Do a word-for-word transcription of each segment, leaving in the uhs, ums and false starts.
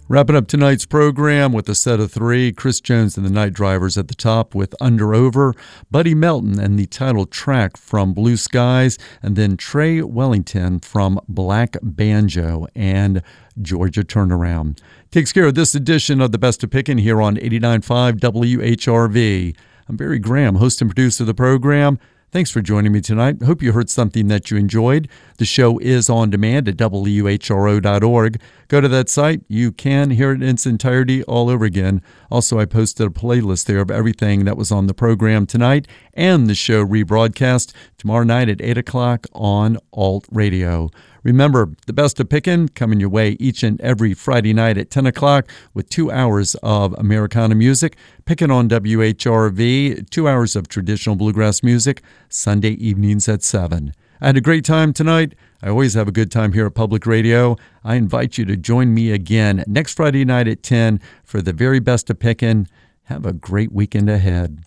Wrapping up tonight's program with a set of three, Chris Jones and the Night Drivers at the top with Under Over, Buddy Melton and the title track from Blue Skies, and then Trey Wellington from Black Banjo and Georgia Turnaround. Takes care of this edition of the Best of Pickin' here on eighty-nine point five W H R V. I'm Barry Graham, host and producer of the program. Thanks for joining me tonight. Hope you heard something that you enjoyed. The show is on demand at W H R O dot org. Go to that site. You can hear it in its entirety all over again. Also, I posted a playlist there of everything that was on the program tonight and the show rebroadcast tomorrow night at eight o'clock on Alt Radio. Remember, the Best of Pickin' coming your way each and every Friday night at ten o'clock with two hours of Americana music. Pickin' on W H R V, two hours of traditional bluegrass music, Sunday evenings at seven. I had a great time tonight. I always have a good time here at Public Radio. I invite you to join me again next Friday night at ten for the very Best of Pickin'. Have a great weekend ahead.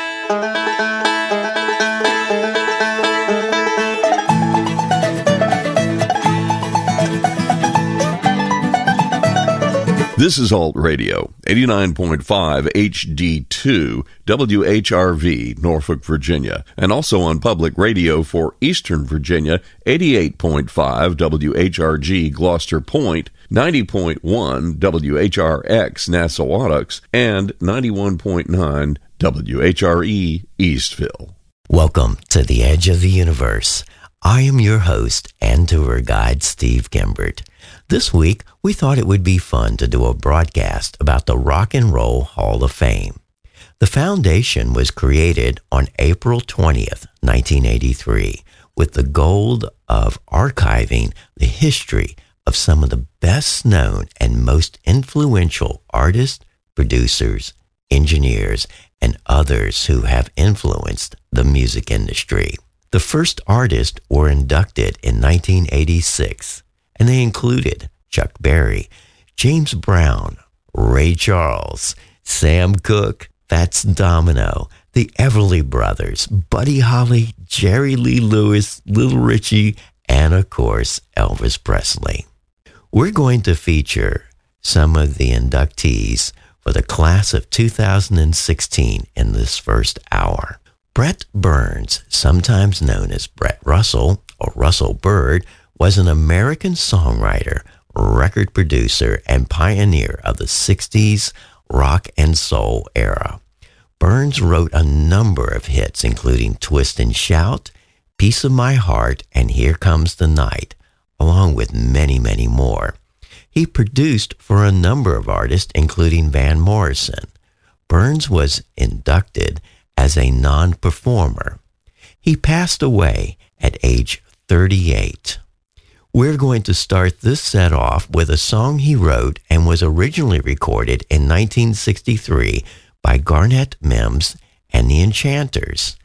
This is Alt Radio, eighty-nine point five H D two, W H R V, Norfolk, Virginia, and also on public radio for Eastern Virginia, eighty-eight point five W H R G, Gloucester Point, ninety point one W H R X, Nassawadox, and ninety-one point nine W H R E, Eastville. Welcome to the Edge of the Universe. I am your host and tour guide, Steve Gimbert. This week, we thought it would be fun to do a broadcast about the Rock and Roll Hall of Fame. The foundation was created on April twentieth, nineteen eighty-three, with the goal of archiving the history of some of the best known and most influential artists, producers, engineers, and others who have influenced the music industry. The first artists were inducted in nineteen eighty-six, and they included Chuck Berry, James Brown, Ray Charles, Sam Cooke, Fats Domino, the Everly Brothers, Buddy Holly, Jerry Lee Lewis, Little Richie, and of course, Elvis Presley. We're going to feature some of the inductees for the class of two thousand sixteen in this first hour. Brett Burns, sometimes known as Brett Russell or Russell Bird, was an American songwriter, record producer, and pioneer of the sixties rock and soul era. Burns wrote a number of hits, including Twist and Shout, Piece of My Heart, and Here Comes the Night, along with many, many more. He produced for a number of artists, including Van Morrison. Burns was inducted as a non-performer. He passed away at age thirty-eight. We're going to start this set off with a song he wrote and was originally recorded in nineteen sixty-three by Garnett Mims and the Enchanters.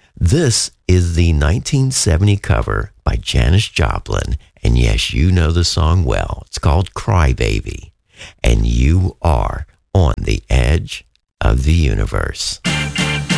This is the nineteen seventy cover by Janis Joplin, and yes, you know the song well. It's called Cry Baby, and you are on the edge of the universe.